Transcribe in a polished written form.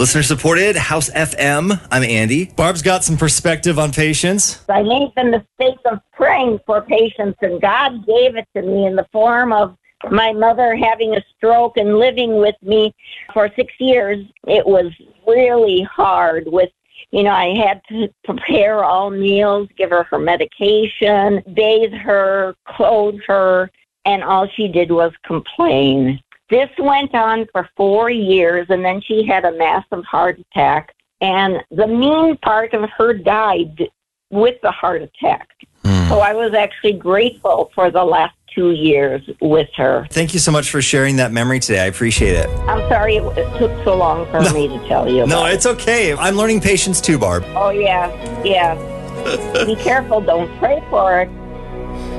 Listener supported, House FM. I'm Andy. Barb's got some perspective on patience. I made the mistake of praying for patience, and God gave it to me in the form of my mother having a stroke and living with me for 6 years. It was really hard I had to prepare all meals, give her medication, bathe her, clothe her, and all she did was complain. This went on for 4 years, and then she had a massive heart attack, and the mean part of her died with the heart attack. So I was actually grateful for the last 2 years with her. Thank you so much for sharing that memory today. I appreciate it. I'm sorry it took so long for me to tell you. No, it's okay. I'm learning patience too, Barb. Oh, yeah. Be careful. Don't pray for it.